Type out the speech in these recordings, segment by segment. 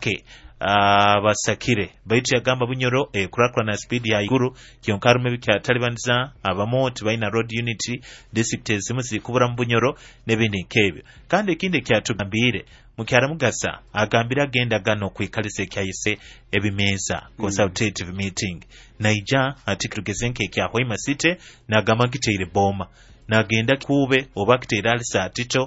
ke basakire baitu yagamba Bunyoro kurakurana speed ya iguru kyonkarume bikyatalibanza abamoti baina road unity district ezimu zikubura mu Bunyoro nebindi nkebyo kandi kinde kyatugambire mukyara mugasa agambira agenda gano kwikalise kyayise ebimeza consultative meeting naija atikrugezenke kya Hoima City na gamagiteire boma nagenda kube obakiteire alisa atito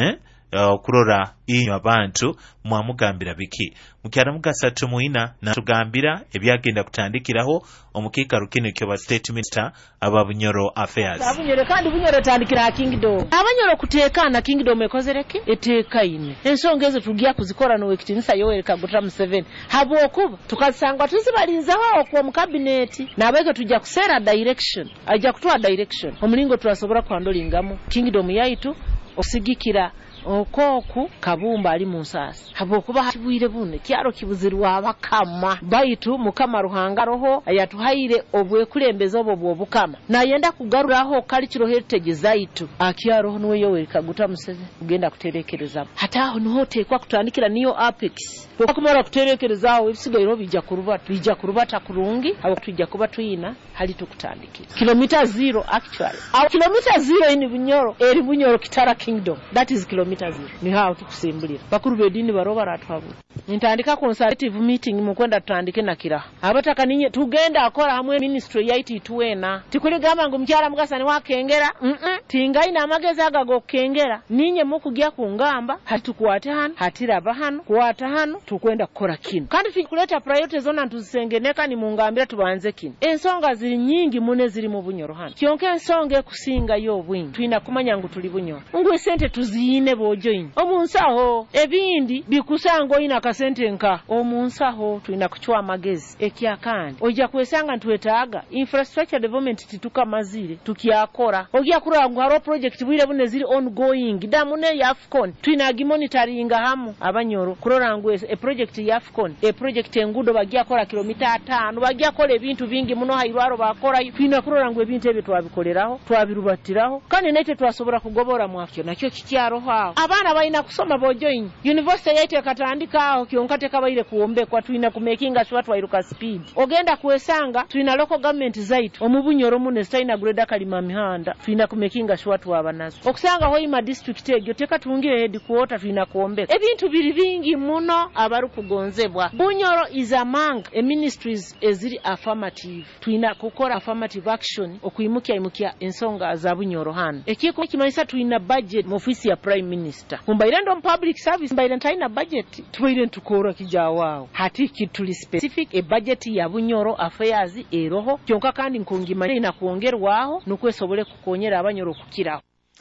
kurora inyo abantu mwamugambira biki mukyara mugasa tumuina na tugambira ebyagenda kutandikiraho omukika rukino kyo state minister aba Bunyoro affairs Bunyoro kandi Bunyoro tandikira Kingdom abanyoro kutekana Kingdom ekozereke eteka ine ensonga ezo tugiya kuzikora no wekitinisa Yoweri Kaguta Museveni habo okuba tukasanga tuzibalinzaho kwa mu cabinet nabeke tujja kusera direction ajja kutoa direction omulingo twasobora kwandolingamo Kingdom yaitu osigikira okoku kabumba ali munsasi habo kuba hatibwire bune kyaro kibuzirwa abakama baitu mukama ruhanga roho ayatuhaire obwe kulembeza obwo obukama nayenda kugaruraho kalichiro heritage zaitu akyaro nwe Yoweri Kaguta Museveni ugenda kuterekereza hataho niho tekwa kutandikira niyo apex okumara kuterekerezaho ebisigairo bijja kurubata kurungi abo tujja kuba tuyina hali tukutandikira kilomita 0 actually aw kilomita 0 ini Bunyoro eri Bunyoro Kitara Kingdom that is kilomita 0 ni hao tukusimbulira bakuru bedini baroba ratwabu nitandika consultative meeting mukwenda tutandike nakira abataka ninye tugenda akora hamwe ministry yaiti tuwena tikuli gamba ngo mkyara mugasani wakengera tingaina amagezi agago kengera ninye mukugya kungamba hatukwate hano hatiraba hano kuwata hano tukwenda kukora kino kandi tukuleta priority zona tuzisengeneka ni mungambira tubanze kino ensonga ziri nyingi mune ziri mu Bunyoro hano kyonke ensonga kusinga yo bwingi twina kumanya ngo tuli Bunyoro ngwe sente tuziyine bojoyin omunsaho ebindi bikusango ina kasente nka omunsaho twina kuchwa magezi ekyakandi ojja kwesanga ntwetaaga infrastructure development tituka mazire tukiakora ojja kurangu haro project bwire bune ziri ongoing damune ya Afcon twina gimonitoringa hamu abanyoro kurorangu project ya Afcon project engudo bagia kora kilomita 5 bagia kora ebintu bingi muno hairwaro bakora twina kurorangu ebintu ebyo twabikoleraho twabirubatiraho kandi nete twasobora kugobora mwafyo nakyo kikyaro hao abana baina kusoma bojoin university yaite katandika aho kyonkate kabaire kuombe kwa twina kumekinga shwatu wairuka speed ogenda kuesanga twina local government zaitu omubunyoro mune staina grade kalima mihanda twina kumekinga shwatu abanazo okusanga Hoima district egyo teka tungire headquarter twina kuombe ebintu biri bingi muno abaru kugonzebwa Bunyoro is among ministries eziri affirmative twina kukora affirmative action okuimukia ensonga za Bunyoro hano ekiko kimaisa twina budget mu office ya prime minister kumbaire ndo public service mbaire ntaina budget tubaire tukora kijawao hati kituli specific budget ya Bunyoro affairs eroho kyonka kandi nkungimanye ina kuongerwaho nukwesobole kukonyera abanyoro kukiraho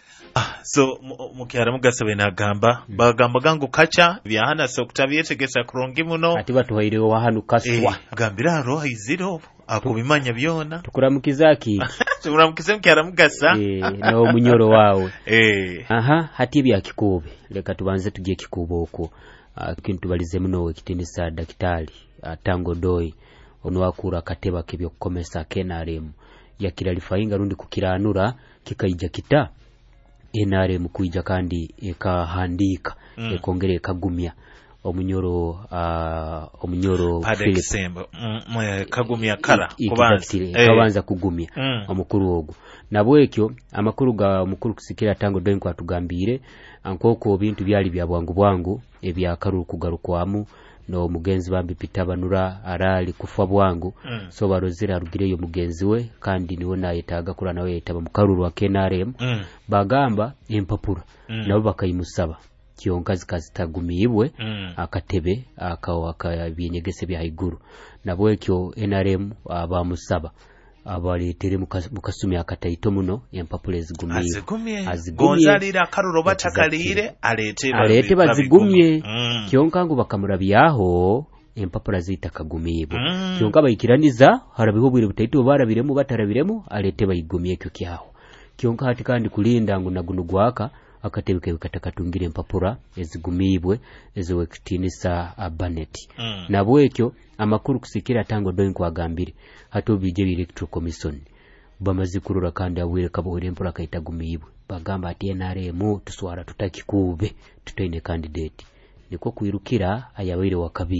so mukyara mugasabe nagamba bagamba gangu kacha byahana so kutabyetegesa kurongi muno ati batuhaire wa hanu kaswa agambira roho iziro akubimanya byona tukuramukizaki tumuramukise mukyara mugasa no Munyoro wawe hati bya kikube leka tubanze tujye kikubo uko kintu balize muno ekitindisa dakitali Tango Doi onwakura kateba kebyo kukomesa KNRM yakira lifainga rundi kukiranura kikaija kita NRM kuija kandi ekahandika ekongere kagumya Omunyoro Philip kagumya kara kubanza kugumya omukuru ogu nabwekyo amakuru ga mukuru kusikira Tango Doi kwa tugambire ankoko bintu byali bya bwangu ebya karuru kugarukwamu no mugenzi bambi pitabanura arali kufa bwangu so barozira rugireyo mugenzi we kandi niwe nayetaga kura nawe yetaba mukaruru wa KNRM bagamba empapura nabo bakayimusaba kyonkazi kazitagumibwe akatebe akabyenyegese bya iguru nabwekyo NRM abamusaba abaletere mukasumi akataito muno empapula ezigumye gonzalira karuro batakalire alete bazigumye kyonkangu bakamurabyaho empapula zita kagumibwe kyonka bayikiraniza harabiho bwire butaito barabiremu batarabiremu alete bayigumye kyo kyaho kyonka hati kandi kulinda ngo nagunugwaka akatebeke katakatungire empapura ezigumibwe ezowekitinisa abaneti nabwekyo amakuru kusikira Tango Doi kwagambire hato bije electoral commission bamazikurura kandi awire kabohore empura kaitagumibwe bagamba ati NRM tuswara tutakikube tutaine candidate niko kuirukira ayawire wakabiri